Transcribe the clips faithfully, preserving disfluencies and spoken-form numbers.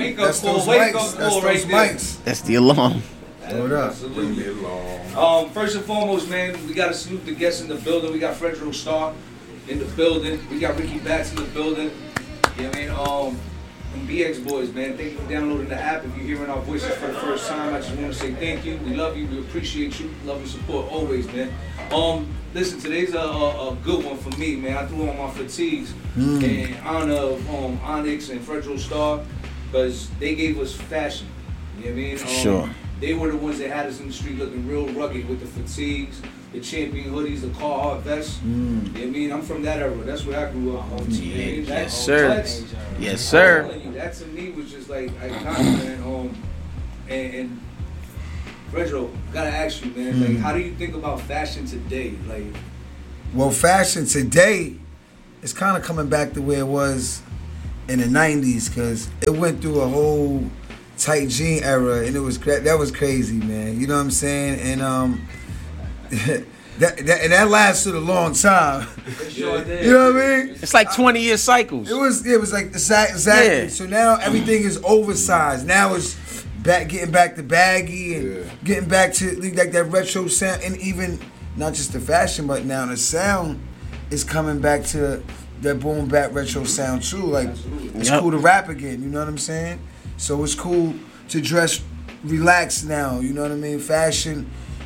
Wake up That's call, those wake mics. up That's call those right there. mics. That's the alarm. Hold up. Absolutely. Um, first and foremost, man, we gotta salute the guests in the building. We got Fredro Starr in the building. We got Ricky Bats in the building. Yeah, I mean, um, and B X Boys, man. Thank you for downloading the app. If you're hearing our voices for the first time, I just want to say thank you. We love you. We appreciate you. Love and support always, man. Um, listen, today's a, a, a good one for me, man. I threw on my fatigues mm. in honor of um, Onyx and Fredro Starr because they gave us fashion. You know what I mean? Um, Sure. They were the ones that had us in the street looking real rugged with the fatigues, the champion hoodies, the Carhartt vests. Mm. You know what I mean? I'm from that era. That's where I grew up. Um, yeah. That, Yes, um, sir. That's, yes, sir. You, that to me was just like iconic, man. Um, and, and Fredro, gotta ask you, man. Mm. Like, how do you think about fashion today? Like, well, fashion today is kind of coming back to where it was in the nineties, because it went through a whole tight jean era, and it was that was crazy, man. You know what I'm saying? And um, that, that and that lasted a long time. Sure did. You know what I mean? It's like twenty year cycles. It was it was like exactly. exactly. Yeah. So now everything is oversized. Now it's back getting back to baggy and yeah. getting back to like that retro sound, and even not just the fashion, but now the sound is coming back to that boom bap retro sound too. Like Absolutely. It's yep. cool to rap again. You know what I'm saying? So it's cool to dress relaxed now, you know what I mean? Fashion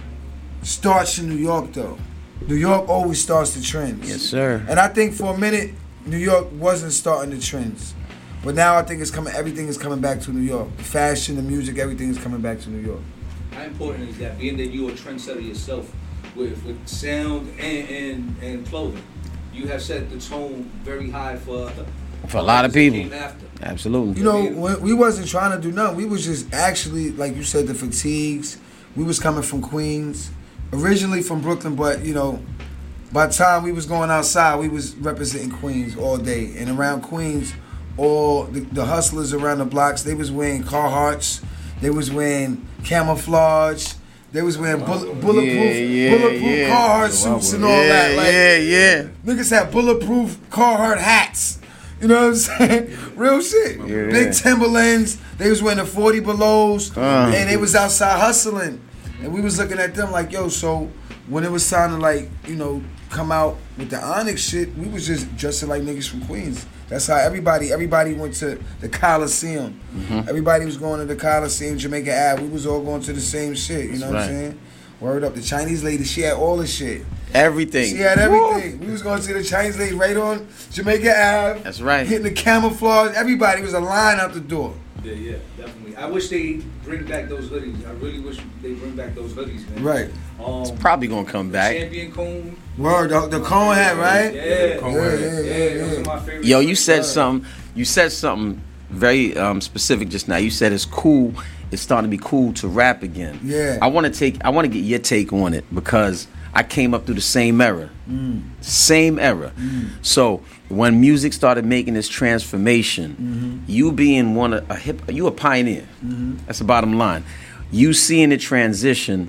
starts in New York, though. New York always starts the trends. Yes, sir. And I think for a minute, New York wasn't starting the trends. But now I think it's coming. Everything is coming back to New York. The fashion, the music, everything is coming back to New York. How important is that, being that you're a trendsetter yourself with, with sound and, and, and clothing? You have set the tone very high for... For a lot of people. Absolutely. You know, we wasn't trying to do nothing. We was just actually, like you said, the fatigues. We was coming from Queens, originally from Brooklyn, but, you know, by the time we was going outside, we was representing Queens all day. And around Queens, all the, the hustlers around the blocks, they was wearing Carhartts. They was wearing camouflage. They was wearing bull, bulletproof, yeah, yeah, bulletproof yeah. Carhartt suits and all yeah, that. Like, yeah, yeah. Niggas had bulletproof Carhartt hats. You know what I'm saying? Real shit. Yeah. Big Timberlands. They was wearing the forty belows, uh. and they was outside hustling. And we was looking at them like, yo, so when it was time to, like, you know, come out with the Onyx shit, we was just dressing like niggas from Queens. That's how everybody, everybody went to the Coliseum. Mm-hmm. Everybody was going to the Coliseum, Jamaica Ave. We was all going to the same shit, you That's know what right. I'm saying? Word up. The Chinese lady, she had all the shit. Everything. She had everything. Woo. We was going to see the Chinese lady right on Jamaica Ave. That's right. Getting the camouflage. Everybody was a line out the door. Yeah, yeah, definitely. I wish they bring back those hoodies. I really wish they bring back those hoodies, man. Right. Um, it's probably going to come back. Champion cone. Word, the, the cone hat, right? Yeah, yeah, yeah, yeah. yeah, yeah. Those are my favorite. Yo, you said something. You said something very um, specific just now. You said it's cool. It's starting to be cool to rap again. Yeah. I want to take. I want to get your take on it because I came up through the same era. Mm. Same era. Mm. So when music started making this transformation, mm-hmm. you being one of a hip, you a pioneer. Mm-hmm. That's the bottom line. You seeing the transition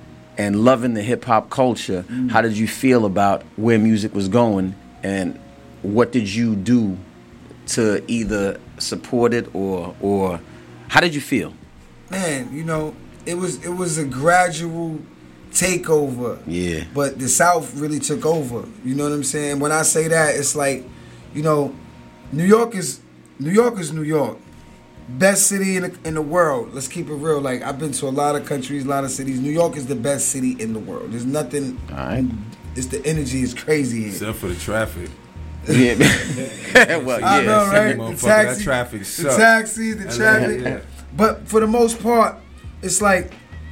and loving the hip hop culture. Mm. How did you feel about where music was going, and what did you do to either support it or or how did you feel? Man, you know, it was it was a gradual takeover. Yeah. But the South really took over. You know what I'm saying? When I say that, it's like, you know, New York is New York is New York. Best city in the, in the world. Let's keep it real. Like, I've been to a lot of countries, a lot of cities. New York is the best city in the world. There's nothing. All right. It's the energy is crazy here. Except for the traffic. Yeah. Well, I yeah. know, right? The taxi, that traffic the taxi, the traffic. Yeah. But for the most part, it's like,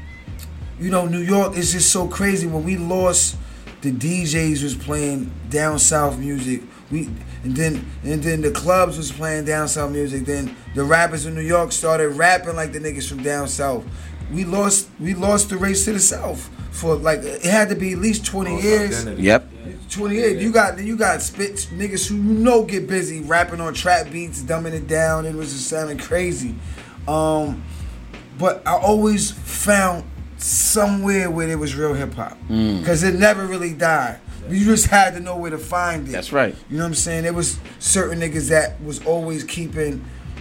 you know, New York is just so crazy. When we lost, the D Js was playing down south music. We and then and then the clubs was playing down south music. Then the rappers in New York started rapping like the niggas from down south. We lost we lost the race to the south for like it had to be at least twenty years. Yep. twenty-eight. You got you got spit niggas who you know get busy rapping on trap beats, dumbing it down. It was just sounding crazy. Um, but I always found somewhere where there was real hip hop because mm. it never really died. You just had to know where to find it. That's right. You know what I'm saying? There was certain niggas that was always keeping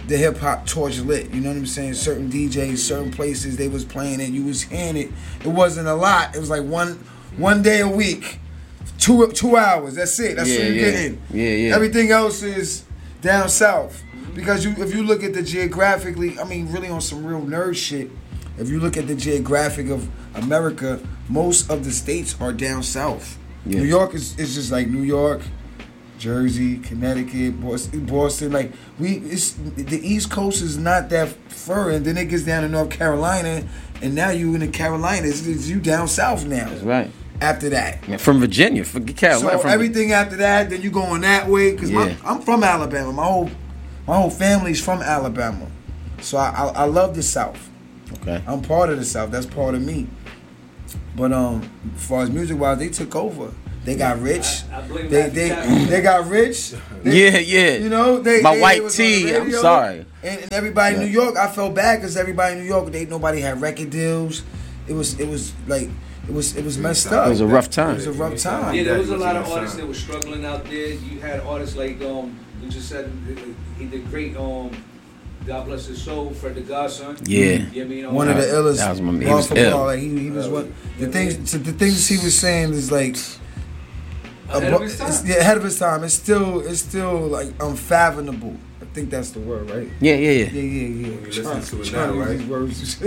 the hip hop torch lit. You know what I'm saying? Certain D Js, certain places they was playing it. You was hearing it. It wasn't a lot. It was like one one day a week, two two hours. That's it. That's yeah, what you're yeah. getting. Yeah, yeah. Everything else is down south. Because you, if you look at the geographically, I mean, really on some real nerd shit. If you look at the geographic of America, most of the states are down south. Yeah. New York is, is just like New York, Jersey, Connecticut, Boston, Boston. Like we, it's the East Coast is not that far, and then it gets down to North Carolina, and now you in the Carolinas. It's you down south now. That's right. After that, yeah, from Virginia, forget Carolina. So from everything after that, then you going that way because yeah. I'm from Alabama. My whole my whole family's from Alabama, so I, I I love the South. Okay, I'm part of the South. That's part of me. But um, as far as music wise, they took over. They got rich. I, I blame they they they got rich. They, yeah, yeah. You know, they my they, white they tee. I'm sorry. And, and everybody yeah. in New York, I felt bad because everybody in New York, they nobody had record deals. It was it was like it was it was messed up. It was a rough time. It was a rough time. Yeah, there was a lot of artists that were struggling out there. You had artists like um, we just said he did great um. God bless his soul, Fred the Godson. Yeah, you know I mean? One of the illest. That was my, he was ill. Like he, he was what the things. So the things he was saying is like ahead of his time. It's, yeah, ahead of his time. It's still it's still like unfathomable. I think that's the word, right? Yeah, yeah, yeah. Yeah, yeah, yeah. You listen to it now, right? Words.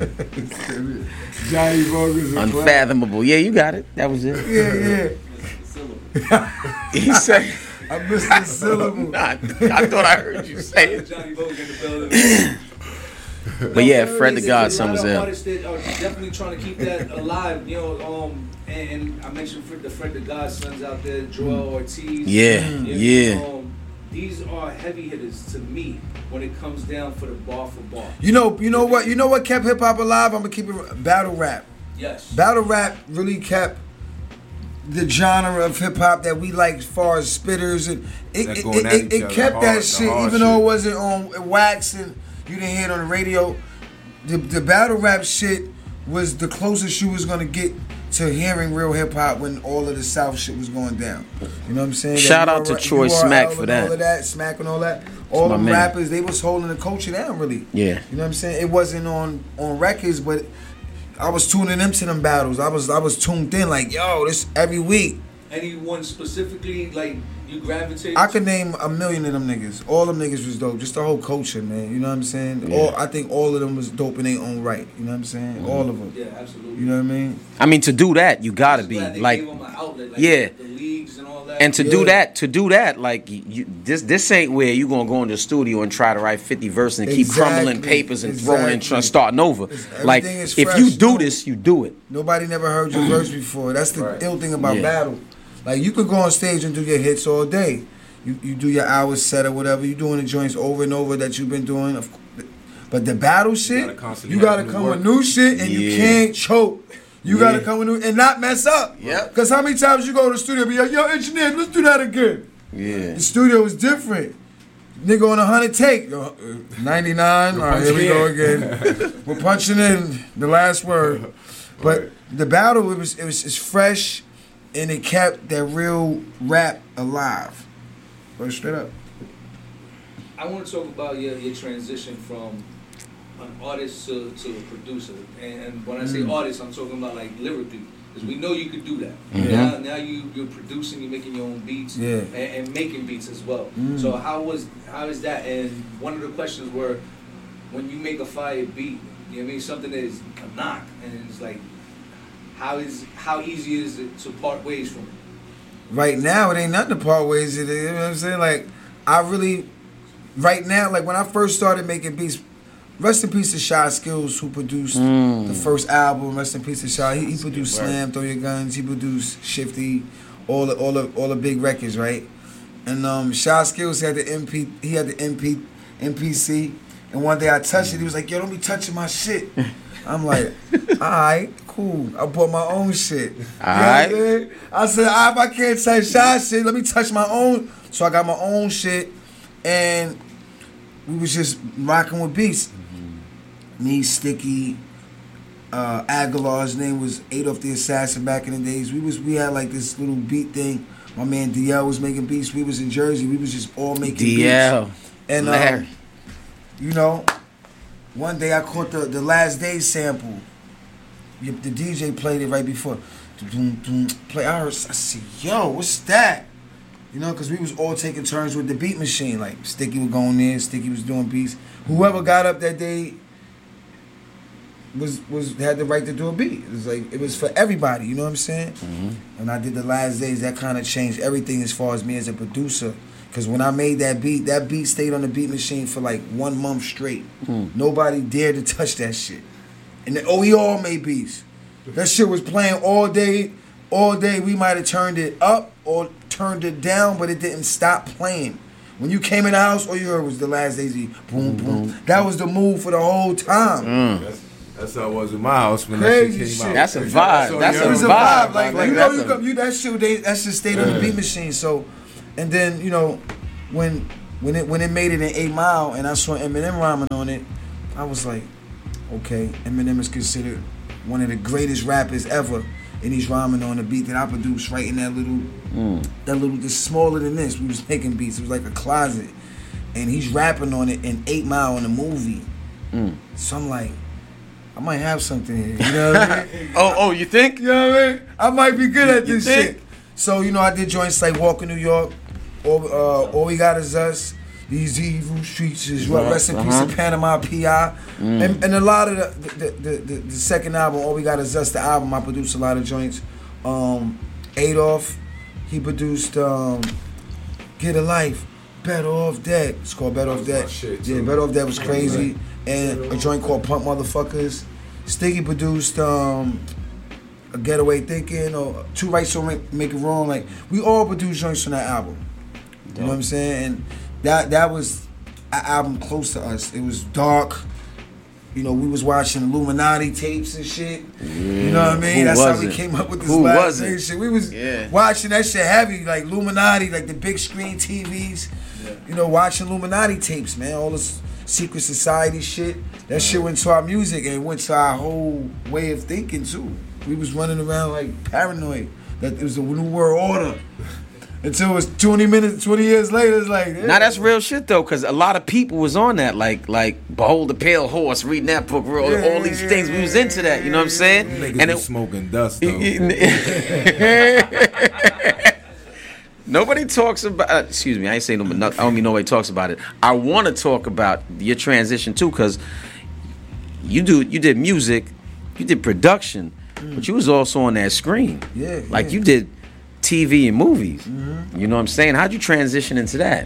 Johnny Vogels. Unfathomable. Yeah, you got it. That was it. Yeah, yeah. He said. I missed the syllable. Nah, I thought I heard you say it. Johnny Vogels in the building. But yeah, Fred the Godson was there. ill. Artists that are definitely trying to keep that alive, you know. Um, and, and I mentioned Fred, the Fred the Godsons out there, Joel Ortiz. Yeah, you know, yeah. Um, these are heavy hitters to me when it comes down for the bar for bar. You know, you know what? You know what kept hip hop alive? I'm gonna keep it battle rap. Yes. Battle rap really kept the genre of hip hop that we like, as far as spitters, and it it, it, it, it kept hard, that shit, even shit. though it wasn't on wax and you didn't hear it on the radio. The the battle rap shit was the closest you was gonna get to hearing real hip hop when all of the South shit was going down. You know what I'm saying? Shout that out to U R, Troy U R L Smack for that. All of that, Smack and all that. All the man. rappers, they was holding the culture down, really. Yeah. You know what I'm saying? It wasn't on on records, but I was tuning into them battles. I was I was tuned in like, yo, this every week. Anyone specifically like you gravitated? I could name a million of them niggas. All them niggas was dope. Just the whole culture, man. You know what I'm saying? Yeah. All I think all of them was dope in their own right. You know what I'm saying? Mm-hmm. All of them. Yeah, absolutely. You know what I mean? I mean, to do that, you gotta be They like, gave them an outlet, like yeah. the leagues and all that. and to Yeah. do that, to do that, like you, this, this ain't where you gonna go in the studio and try to write fifty verses and keep Exactly. crumbling papers and throwing and Exactly. try, starting over. It's- Like everything is if fresh, you do no. this, you do it. Nobody never heard your verse before. That's the Right. ill thing about Yeah. battle. Like you could go on stage and do your hits all day. You you do your hours set or whatever. You doing the joints over and over that you've been doing. Of course. But the battle shit, gotta constantly you gotta have new come work. with new shit and you Yeah. can't choke. You Yeah. gotta come with new and not mess up. Yep. Cause how many times you go to the studio and be like, yo, engineer, let's do that again. Yeah. The studio is different. Nigga on a hundred take. Yo, uh, ninety-nine. All right, here we go again. We're punching in the last word. But the battle, it was it was it's fresh, and it kept that real rap alive. Go straight up. I want to talk about your, your transition from an artist to, to a producer. And when I say Mm. artist, I'm talking about like lyrically. Because we know you could do that. Mhm. Now, now you, you're producing, you're making your own beats, Yeah. and, and making beats as well. Mm. So how was how is that? And one of the questions were, when you make a fire beat, you know what I mean, something that is a knock, and it's like, how is how easy is it to part ways from it? Right now, it ain't nothing to part ways. It, you know what I'm saying? Like, I really, right now, like when I first started making beats, rest in peace to Shy Skills, who produced Mm. the first album. Rest in peace to Shy. He, he produced Slam, Throw Your Guns. He produced Shifty, all the all the all the big records, right? And um, Shy Skills had the M P. He had the M P M P C. And one day I touched it. He was like, "Yo, don't be touching my shit." I'm like, "All right, cool. I bought my own shit." You know what I'm Alright. saying? I said, "All right, if I can't touch Shy shit, let me touch my own." So I got my own shit, and we was just rocking with beats. Me, Sticky, uh, Aguilar, his name was Adolf the Assassin back in the days. We was we had like this little beat thing. My man D L was making beats. We was in Jersey. We was just all making D L. beats. And um, Larry. you know, one day I caught the, the Last Day sample. The D J played it right before. Play. I heard. I said, "Yo, what's that?" You know, because we was all taking turns with the beat machine. Like Sticky was going in, Sticky was doing beats. Whoever got up that day was was had the right to do a beat. It was like it was for everybody. You know what I'm saying? Mm-hmm. When I did the Last Days, that kind of changed everything as far as me as a producer. Because when I made that beat, that beat stayed on the beat machine for like one month straight. Mm. Nobody dared to touch that shit. And then, oh, we all made beats. That shit was playing all day, all day. We might have turned it up or turned it down, but it didn't stop playing. When you came in the house, all you heard was the Last Days. Boom, boom. boom. That was the move for the whole time. Mm. That's, that's how it was in my house when Crazy that shit came shit. out. That's a vibe. That's a It was a vibe. vibe. Like, like you know, you, come, you that shit, they, that shit stayed yeah. on the beat machine. So, and then you know, when when it when it made it in Eight Mile, and I saw Eminem rhyming on it, I was like, okay, Eminem is considered one of the greatest rappers ever, and he's rhyming on a beat that I produced right in that little, mm. that little, just smaller than this. We was making beats. It was like a closet, and he's rapping on it in Eight Mile in the movie. Mm. So I'm like, I might have something here. You know what I mean? oh, oh, you think? You know what I mean? I might be good at You this think? shit. So you know, I did joints like Walk in New York, All, uh, All We Got Is Us. These evil streets is right. Rest in peace uh-huh. to Panama P I Mm. And, and a lot of the the, the the the second album, All We Got Is Us, the album, I produced a lot of joints. Um, Adolf, he produced um, Get a Life, Better Off Dead. It's called Better Off Dead. Yeah, Better Off Dead was crazy. And a joint called Pump Motherfuckers. Sticky produced um, a Getaway Thinking or Two Right So Make, Make It Wrong. Like we all produced joints on that album. You know what I'm saying? And That that was an album close to us. It was dark. You know, we was watching Illuminati tapes and shit. Yeah. You know what I mean? Who That's how wasn't? we came up with this Who last wasn't? thing shit. We was yeah. watching that shit heavy, like Illuminati, like the big screen T Vs. Yeah. You know, watching Illuminati tapes, man. All this secret society shit. That shit went to our music and it went to our whole way of thinking too. We was running around like paranoid that it was a new world order. Until it was twenty minutes, twenty years later, it's like... Yeah. Now that's real shit though, because a lot of people was on that, like like Behold the Pale Horse, reading that book, all, yeah, all these things. We was into that, you know what I'm saying? Niggas and it, it, smoking dust though. Nobody talks about, uh, excuse me, I ain't saying no, no, I don't mean nobody talks about it. I want to talk about your transition too, because you do, you did music, you did production, mm. but you was also on that screen. Yeah. Like yeah. you did T V and movies. Mm-hmm. You know what I'm saying? How'd you transition into that?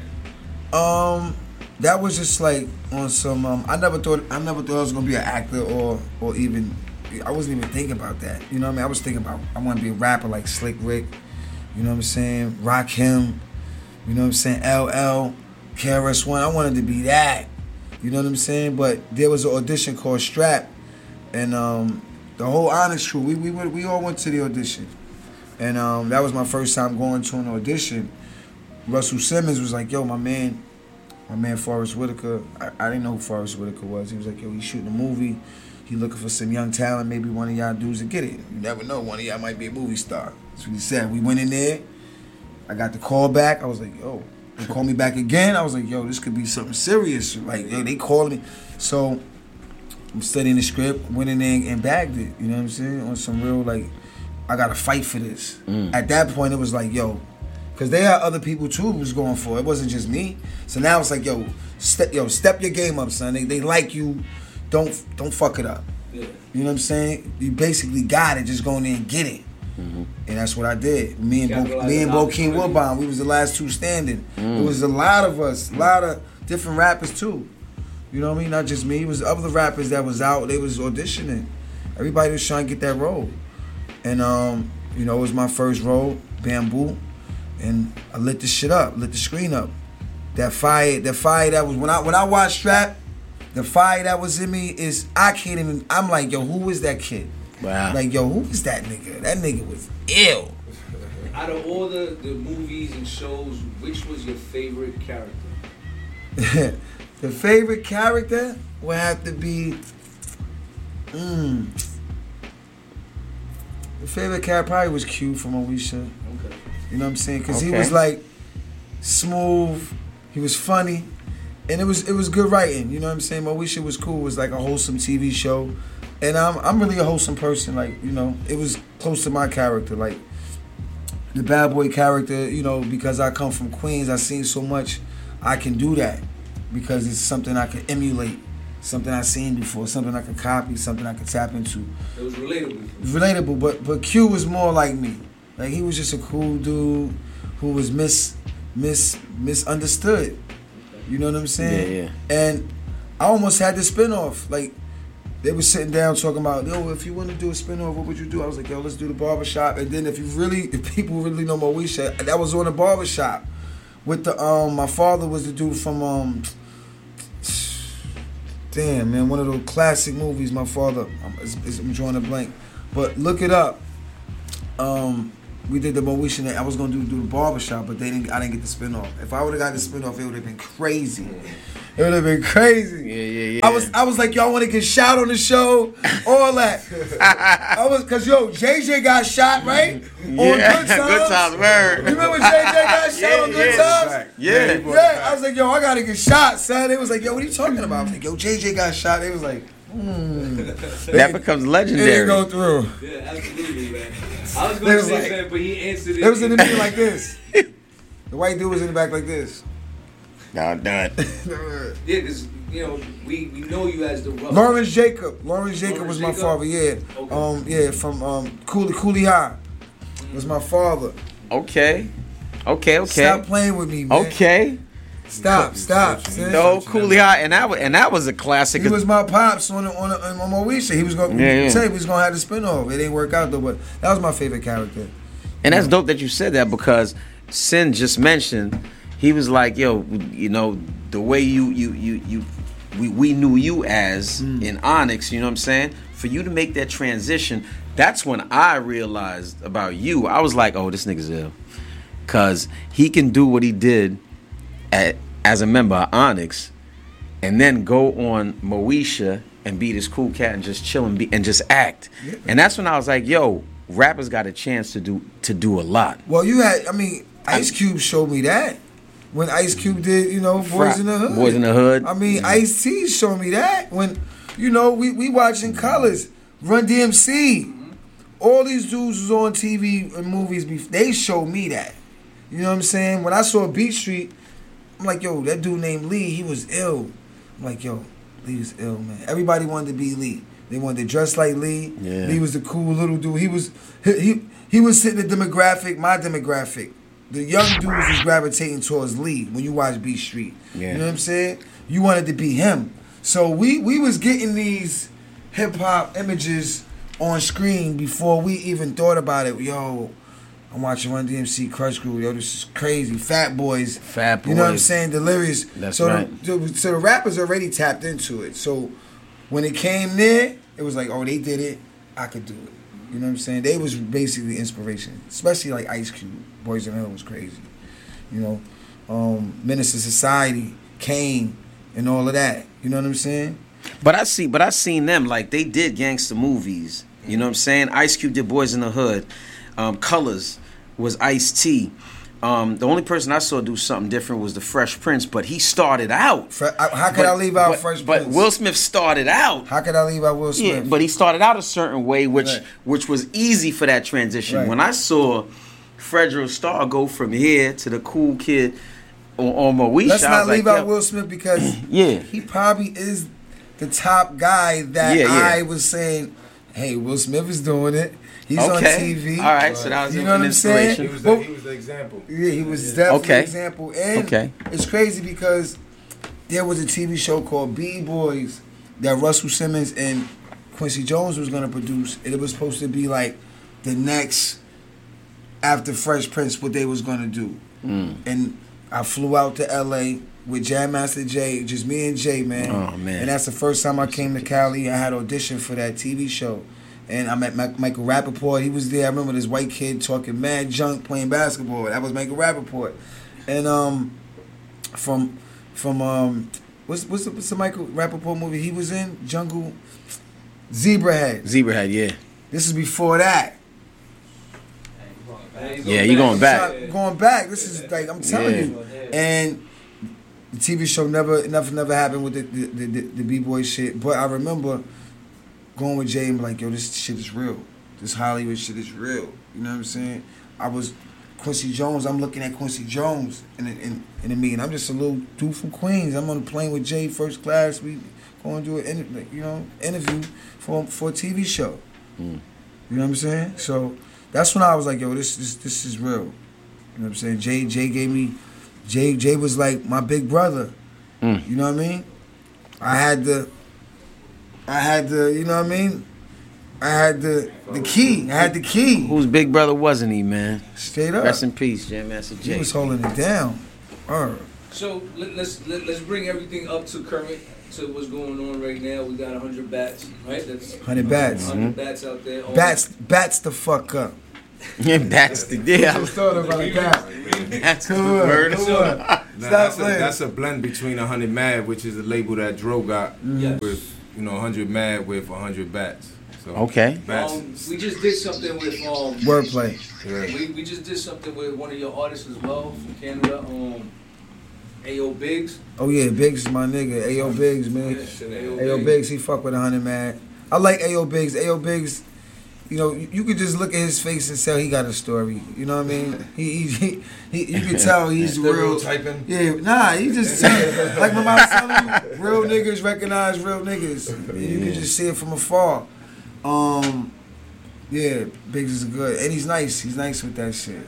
Um, that was just like on some. Um, I never thought. I never thought I was gonna be an actor or or even. I wasn't even thinking about that. You know what I mean? I was thinking about I want to be a rapper like Slick Rick. You know what I'm saying? Rakim. You know what I'm saying? L L, K R S One. I wanted to be that. You know what I'm saying? But there was an audition called Strap, and um, the whole Honest Crew. We we went, we all went to the audition. And um, that was my first time going to an audition. Russell Simmons was like, yo, my man, my man Forrest Whitaker. I, I didn't know who Forrest Whitaker was. He was like, yo, he's shooting a movie. He looking for some young talent. Maybe one of y'all dudes will get it. You never know. One of y'all might be a movie star. That's what he said. We went in there. I got the call back. I was like, yo. They called me back again. I was like, yo, this could be something serious. Like, yo, they called me. So I'm studying the script, went in there and bagged it. You know what I'm saying? On some real, like, I gotta fight for this. Mm. At that point, it was like, yo, because they had other people too who was going for it. It wasn't just me. So now it's like, yo, step, yo, step your game up, son. They, they like you. Don't, don't fuck it up. Yeah. You know what I'm saying? You basically got it. Just go in there and get it. Mm-hmm. And that's what I did. Me and Bo, me and Bokeem Woodbine, we was the last two standing. Mm. It was a lot of us, a lot of different rappers too. You know what I mean? Not just me. It was other rappers that was out. They was auditioning. Everybody was trying to get that role. And, um, you know, it was my first role, Bamboo, and I lit the shit up, lit the screen up. That fire, that fire that was, when I when I watched Strap, the fire that was in me is, I can't even, I'm like, yo, who is that kid? Wow. Like, yo, who is that nigga? That nigga was ill. Out of all the, the movies and shows, which was your favorite character? The favorite character would have to be, mmm. The favorite character probably was Q from Moesha. Okay. You know what I'm saying? Because okay. he was like smooth, he was funny, and it was it was good writing. You know what I'm saying? Moesha was cool. It was like a wholesome T V show, and I'm I'm really a wholesome person. Like you know, it was close to my character. Like the bad boy character. You know, because I come from Queens, I've seen so much. I can do that because it's something I can emulate, something I've seen before, something I can copy, something I can tap into. It was relatable. Relatable, but but Q was more like me. Like he was just a cool dude who was mis mis misunderstood. You know what I'm saying? Yeah, yeah. And I almost had the spinoff. Like they were sitting down talking about, yo, if you want to do a spinoff, what would you do? I was like, yo, let's do the barbershop. And then if you really, if people really know Moesha, that was on the barbershop. With the um, my father was the dude from um, damn man, one of those classic movies. My father, I'm, I'm drawing a blank, but look it up. Um, we did the Moesha. I was gonna do do the barbershop, but they didn't. I didn't get the spinoff. If I would have got the spinoff, it would have been crazy. It would have been crazy. Yeah, yeah, yeah. I was, I was like, y'all want to get shot on the show, all that. I was, cause yo, J J got shot, right? On Yeah, Good Times. Good Times, word. You remember J J got shot Yeah, on Good yeah. Times? Yeah. Yeah, I was like, yo, I gotta get shot, son. They was like, yo, what are you talking about? I was like, yo, J J got shot. They was like, hmm. That becomes It legendary. didn't go through. Yeah, absolutely, man. I was They going to was say like- that, but he answered it. It was in the middle like this. The white dude was in the back like this. Now done. Yeah, because, you know, we, we know you as the rough. Lawrence Jacob. Lawrence Jacob Lawrence was my Jacob? father, yeah. Okay. Um, yeah, from um, Cooley, Cooley High was my father. Okay. Okay, okay. Stop playing with me, man. Okay. Stop, stop. son. No, Cooley High, and that was and that was a classic. He was my pops on the, on, the, on Moesha. He was going Yeah, to yeah. tell you he was going to have the spinoff. It didn't work out though, but that was my favorite character. And that's dope that you said that because Sin just mentioned he was like, yo, you know, the way you you you you we, we knew you as Mm. in Onyx, you know what I'm saying? For you to make that transition, that's when I realized about you. I was like, oh, this nigga's ill. Cause he can do what he did at, as a member of Onyx and then go on Moesha and be this cool cat and just chill and be and just act. Yeah. And that's when I was like, yo, rappers got a chance to do to do a lot. Well, you had, I mean, Ice Cube showed me that. When Ice Cube did, you know, Boys in the Hood. Boys in the Hood. I mean, Ice T showed me that. When, you know, we, we watching Colors, Run D M C. All these dudes was on T V and movies, bef- they showed me that. You know what I'm saying? When I saw Beat Street, I'm like, yo, that dude named Lee, he was ill. I'm like, yo, Lee was ill, man. Everybody wanted to be Lee. They wanted to dress like Lee. Yeah. Lee was the cool little dude. He was he he, he was sitting the demographic, my demographic. The young dudes was gravitating towards Lee when you watch Beat Street. Yeah. You know what I'm saying? You wanted to be him. So we we was getting these hip hop images on screen before we even thought about it. Yo, I'm watching Run D M C, Crush Crew. Yo, this is crazy. Fat Boys. Fat You know what I'm Boys. saying? Delirious. That's so right. The, the, so the rappers already tapped into it. So when it came there, it was like, oh, they did it. I could do it. You know what I'm saying? They was basically inspiration, especially like Ice Cube. Boys in the Hood was crazy. You know, um, Menace to Society, Kane, and all of that. You know what I'm saying? But I see, but I seen them like they did gangster movies. You know what I'm saying? Ice Cube did Boys in the Hood. Um, Colors was Ice-T. Um, the only person I saw do something different was the Fresh Prince, but he started out. Fre- I- How could But- I leave out but, Fresh But Prince? Will Smith started out. How could I leave out Will Smith? Yeah, but he started out a certain way, which Right. which was easy for that transition. Right. When I saw Fredro Starr go from here to the cool kid on, on Moesha, Let's I not was like, leave out yo, Will Smith because Yeah. he probably is the top guy that Yeah, yeah. I was saying, hey, Will Smith is doing it. He's okay. on T V. All right, so that was You an know what I'm saying? inspiration. He was, the, he was the example. Yeah, he was definitely Okay. an example. And Okay. it's crazy because there was a T V show called B-Boys that Russell Simmons and Quincy Jones was going to produce. And it was supposed to be like the next, after Fresh Prince, what they was going to do. Mm. And I flew out to L A with Jam Master Jay, just me and Jay, man. Oh, man. And that's the first time I came to Cali. I had auditioned for that T V show. And I met Mike- Michael Rappaport. He was there. I remember this white kid talking mad junk playing basketball. That was Michael Rappaport. And um, from from um, what's what's the, what's the Michael Rappaport movie he was in? Jungle, Zebrahead. Zebrahead, yeah. This is before that. Yeah, you going back. So, going back. This is like I'm telling Yeah. you. And the T V show never, nothing never happened with the the, the, the b-boy shit. But I remember going with Jay and be like, yo, this shit is real. This Hollywood shit is real. You know what I'm saying? I was Quincy Jones. I'm looking at Quincy Jones in in in the meeting. I'm just a little dude from Queens. I'm on the plane with Jay, first class. We going to do an you know interview for for a T V show. Mm. You know what I'm saying? So that's when I was like, yo, this this this is real. You know what I'm saying? Jay Jay gave me. Jay Jay was like my big brother. Mm. You know what I mean? I had the. I had the. You know what I mean? I had the the key. I had the key. Whose big brother wasn't he, man? Straight up. Rest in peace, Jam Master Jay. He was holding it down. Uh. So let, let's let, let's bring everything up to current, to what's going on right now. We got one hundred bats, right? That's one hundred bats. one hundred mm-hmm. bats out there. Bats, bats the fuck up. Yeah, bats the yeah. I just thought about that. That's the word. Nah, that's, a, that's a blend between one hundred Mad, which is a label that Dro got, yes. with you know one hundred Mad with one hundred bats. So, okay. Um, we just did something with um, wordplay. Yeah. We we just did something with one of your artists as well from Canada, um, A O Biggs. Oh yeah, Biggs is my nigga. A O Biggs, man. Yeah, A O Biggs, he fuck with one hundred Mad. I like A O Biggs. A O Biggs, you know, you, you could just look at his face and tell he got a story. You know what I mean? He he, he, he you can tell he's real. Typing. Yeah, nah, he just like my mom was telling you, real niggas recognize real niggas. You can just see it from afar. Um, yeah, Biggs is good, and he's nice. He's nice with that shit.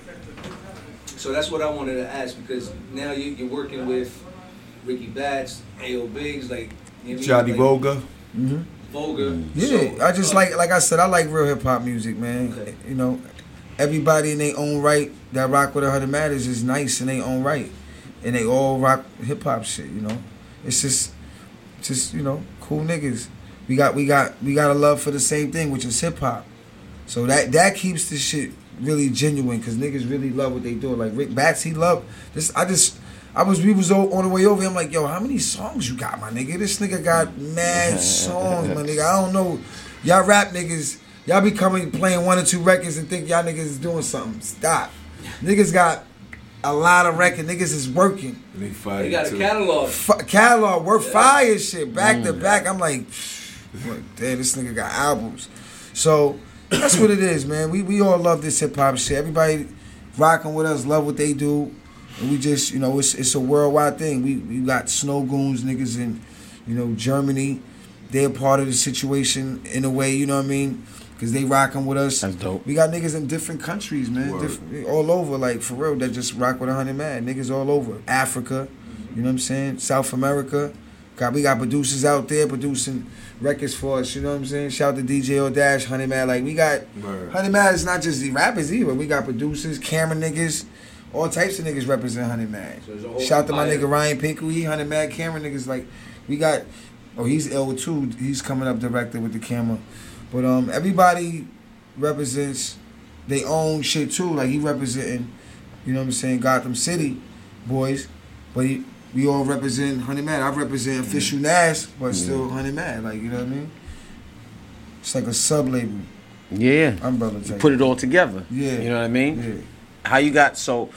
So that's what I wanted to ask, because now you, you're working with Ricky Bats, A O Biggs, like you know, Johnny like, Volga. Mm-hmm. Volga. Yeah, so, I just uh, like like I said, I like real hip hop music, man. Okay. You know, everybody in their own right that rock with one hundred Matters is nice in their own right, and they all rock hip hop shit. You know, it's just, just you know, cool niggas. We got we got we got a love for the same thing, which is hip hop. So that that keeps this shit really genuine, because niggas really love what they do. Like Rick Bats, he loved this. I just I was we was on the way over here. I'm like, yo, how many songs you got, my nigga? This nigga got mad songs, my nigga. I don't know. Y'all rap niggas, y'all be coming playing one or two records and think y'all niggas is doing something. Stop. Niggas got a lot of records. Niggas is working. They, they got a catalog. F- catalog, work yeah. fire shit, back mm. to back. I'm like, damn, this nigga got albums. So that's what it is, man. We we all love this hip hop shit. Everybody rocking with us, love what they do. And we just, you know, it's it's a worldwide thing. We we got Snow Goons niggas in, you know, Germany. They're part of the situation in a way, you know what I mean? Because they rocking with us. That's dope. We got niggas in different countries, man. Different, all over, like, for real, that just rock with one hundred Mad. Niggas all over. Africa, you know what I'm saying? South America. Got, we got producers out there producing records for us, you know what I'm saying? Shout out to D J O Dash, one hundred Mad. Like, we got, Word. one hundred Mad is not just the rappers either. We got producers, camera niggas, all types of niggas represent one hundred Mad. So shout out to my nigga Ryan Pinkel, he one hundred Mad camera niggas. Like, we got, oh, he's L two, he's coming up director with the camera. But um, everybody represents their own shit too. Like, he representing, you know what I'm saying, Gotham City boys, but he, we all represent one hundred Mad. I represent Official Nash, but still one hundred Mad. Like, you know what I mean? It's like a sub-label. Yeah. Umbrella type. Put it all together. Yeah. You know what I mean? Yeah. How you got, so,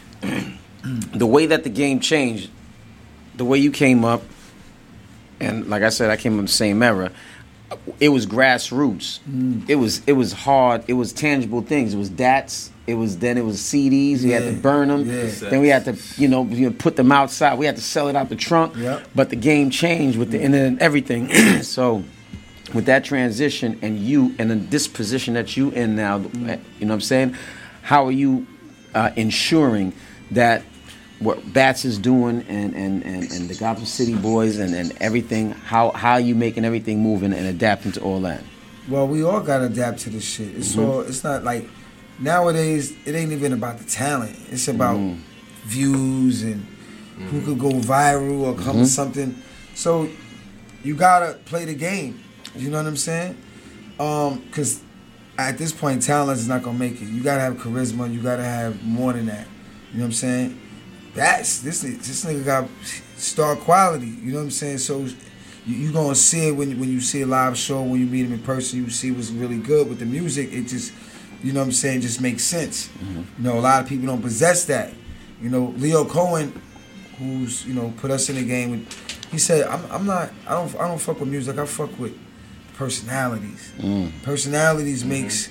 the way that the game changed, the way you came up, and like I said, I came up in the same era, it was grassroots. Mm. It was it was hard. It was tangible things. It was D A Ts. It was then it was C Ds. We yeah. had to burn them. Yeah. Then we had to you know, you know put them outside. We had to sell it out the trunk. Yep. But the game changed with the internet and everything. So with that transition and you and in this position that you in now, mm. you know what I'm saying? How are you uh, ensuring that what Bats is doing and, and, and, and the Gotham City boys and, and everything, how how are you making everything moving and adapting to all that? Well, we all gotta adapt to this shit. It's mm-hmm. all it's not like nowadays it ain't even about the talent. It's about mm-hmm. views and mm-hmm. who could go viral or come mm-hmm. to something. So you gotta play the game. You know what I'm saying? Um, cause at this point talent is not gonna make it. You gotta have charisma, you gotta have more than that. You know what I'm saying? That's this this nigga got star quality, you know what I'm saying? So you, you gonna see it when when you see a live show, when you meet him in person, you see what's really good with the music. It just, you know what I'm saying, just makes sense. Mm-hmm. You know, a lot of people don't possess that. You know, Leo Cohen who's you know put us in the game. With, he said, I'm, I'm not. I don't. I don't fuck with music. I fuck with personalities. Mm. Personalities mm-hmm. makes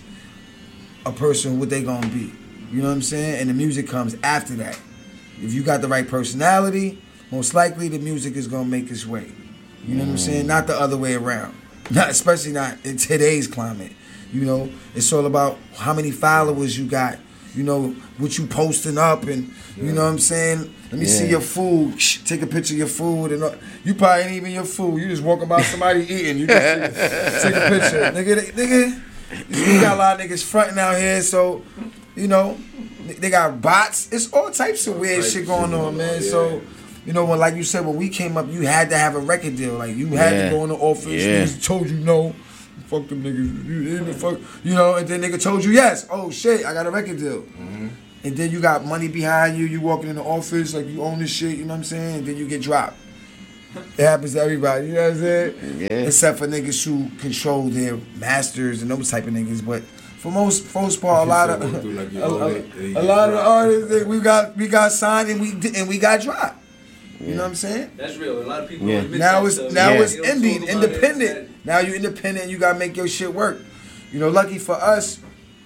a person what they gonna be. You know what I'm saying? And the music comes after that. If you got the right personality, most likely the music is gonna make its way. You know mm. what I'm saying? Not the other way around. Not especially not in today's climate. You know, it's all about how many followers you got. You know, what you posting up and, you know what I'm saying? Let me yeah. see your food. Shh, take a picture of your food. and all. You probably ain't even your food. You just walking by somebody eating. You just take, take a picture. Nigga, they, nigga, you got a lot of niggas fronting out here, so, you know, they got bots. It's all types of weird shit going on, man. Yeah. So, you know, when like you said, when we came up, you had to have a record deal. Like, you had yeah. to go in the office. Yeah. Niggas told you no. Fuck them niggas. You, fuck, you know, and then nigga told you yes. Oh, shit, I got a record deal. Mm-hmm. And then you got money behind you. You walking in the office like you own this shit, you know what I'm saying? And then you get dropped. It happens to everybody, you know what I'm saying? Yeah. Except for niggas who control their masters and those type of niggas. But for most most part, a lot of like a, a, a lot of the artists we got we got signed and we and we got dropped. You yeah. know what I'm saying? That's real. A lot of people yeah. admit now that it's stuff. now yeah. it's indie, independent. Now you're independent and you gotta make your shit work. You know, lucky for us,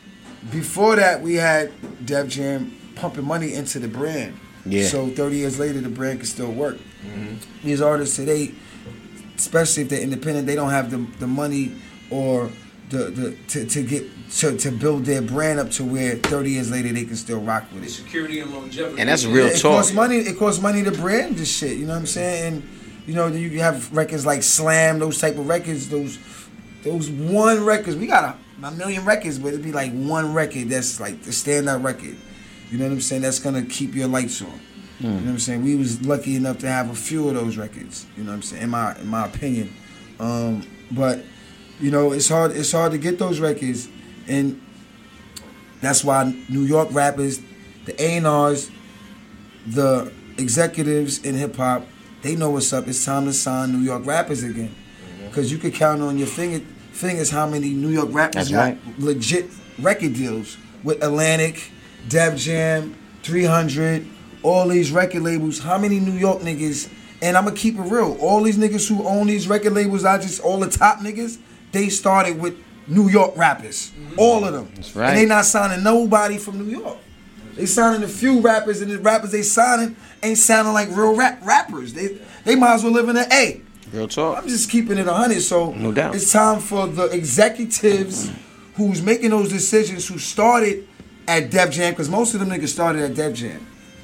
before that we had Def Jam pumping money into the brand. Yeah. So thirty years later the brand can still work. Mm-hmm. These artists today, especially if they're independent, they don't have the the money or the the to, to get to, to build their brand up to where thirty years later they can still rock with it. Security and longevity. And that's real it, talk. It costs money. It costs money to brand this shit. You know what I'm saying? And you know, then you can have records like Slam, those type of records. Those those one records. We got a, a million records, but it'd be like one record that's like the standout record. You know what I'm saying? That's gonna keep your lights on. Mm. You know what I'm saying? We was lucky enough to have a few of those records. You know what I'm saying? In my in my opinion, um, but. You know, it's hard. It's hard to get those records, and that's why New York rappers, the A and Rs, the executives in hip hop, they know what's up. It's time to sign New York rappers again, because mm-hmm. you could count on your finger, fingers how many New York rappers that's got right. legit record deals with Atlantic, Def Jam, three hundred, all these record labels. How many New York niggas? And I'm gonna keep it real. All these niggas who own these record labels, I just all the top niggas. They started with New York rappers, mm-hmm. all of them. That's right. And they not signing nobody from New York. They signing a few rappers, and the rappers they signing ain't sounding like real rap rappers. They they might as well live in an A. Real talk. I'm just keeping it a hundred. So no doubt. It's time for the executives who's making those decisions, who started at Def Jam, because most of them niggas started at Def Jam.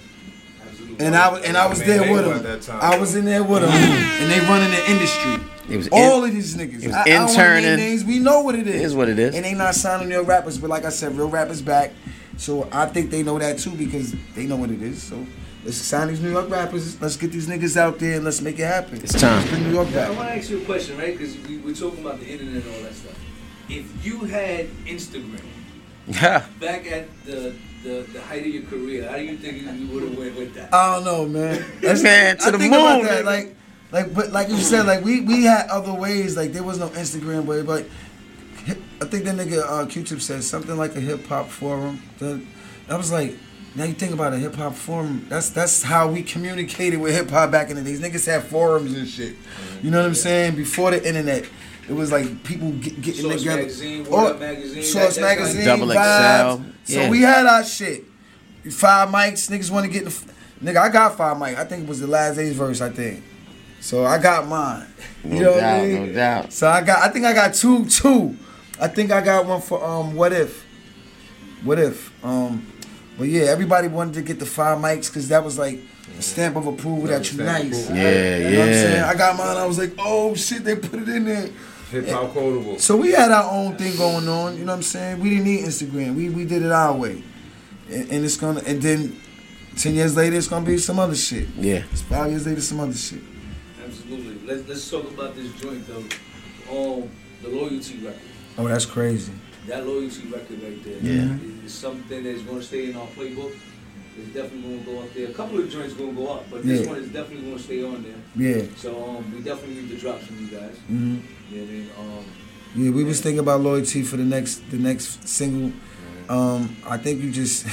And I and I was there with them. I was in there with them, and they running the industry. It was all in, of these niggas. It was I, interning. I don't name names. We know what it is. It is what it is. And they not signing real rappers, but like I said, real rappers back. So I think they know that too, because they know what it is. So let's sign these New York rappers. Let's get these niggas out there and let's make it happen. It's time. Let's bring New York back. I want to ask you a question, right? Because we, we're talking about the internet and all that stuff. If you had Instagram back at the, the the height of your career, how do you think you would have went with that? I don't know, man. That's man to I the think moon. About that, like. Like, but like you said, like we, we had other ways. Like there was no Instagram, but but I think that nigga uh, Q-Tip said something like a hip hop forum. The, I was like, now you think about a hip hop forum. That's that's how we communicated with hip hop back in the days. Niggas had forums and shit. You know what I'm saying? Before the internet, it was like people get, getting Source together. Magazine, Word Magazine, Source that, Magazine, like Double vibes. X L. So Yeah. we had our shit. Five mics. Niggas want to get the. Nigga, I got five mics. I think it was the last day's verse. I think. So I got mine. You no know doubt, what I mean? no doubt. So I got I think I got two two. I think I got one for um What If. What If. Um but yeah, everybody wanted to get the five mics because that was like a stamp of approval that you nice. Yeah, you yeah. know what I'm saying? I got mine, I was like, oh shit, they put it in there. Hip hop quotable. So we had our own thing going on, you know what I'm saying? We didn't need Instagram. We we did it our way. And, and it's gonna and then ten years later it's gonna be some other shit. Yeah. It's five years later some other shit. Absolutely. Let's let's talk about this joint though. Um, the Loyalty record. Oh, that's crazy. That Loyalty record right there. Yeah. Is, is something that's going to stay in our playbook. It's definitely going to go up there. A couple of joints going to go up, but this Yeah. one is definitely going to stay on there. Yeah. So um, we definitely need the drops from you guys. Mm-hmm. Yeah, I mean, um, Yeah, we was thinking about Loyalty for the next the next single. Um, I think you just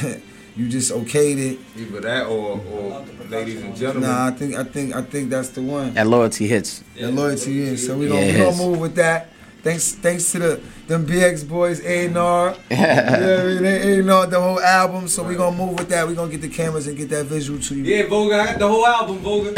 you just okayed it. Either that or, or ladies and gentlemen. Nah, I think I think I think that's the one. That loyalty hits. Yeah, that loyalty is. So we gonna yeah, we gonna move with that. Thanks thanks to the them B X boys, A and R. Yeah, they A and R the whole album. So we gonna move with that. We gonna get the cameras and get that visual to you. Yeah, Voga, I got the whole album, Voga.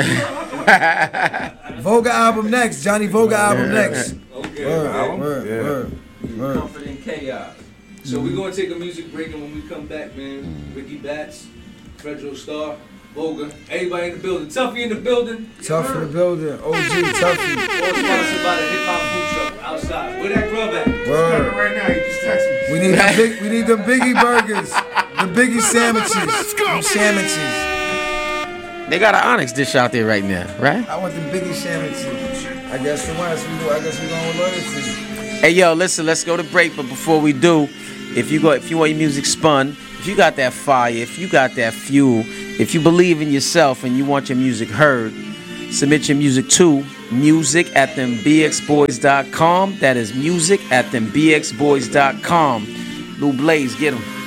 Voga album next. Johnny Voga album next. Okay. Word, word, Yeah. word, word. Comfort and chaos. So we're gonna take a music break, and when we come back, man, Ricky Bats, Fredro Starr, Voga, everybody in the building. Tuffy in the building. Tough in the building. O G Tuffy. All sponsored by the hip hop food truck outside. Where that grub at? Word. Right now, you just text me. We need them big. We need them Biggie burgers. The Biggie sandwiches. Them sandwiches. They got an Onyx dish out there right now, right? I want them Biggie sandwiches. I guess the ones we go. I guess we going with loyalty. Hey yo, listen, let's go to break. But before we do, if you go, if you want your music spun, if you got that fire, if you got that fuel, if you believe in yourself and you want your music heard, submit your music to music at them b x boys dot com. That is music at them b x boys dot com. Lou Blaze, get 'em.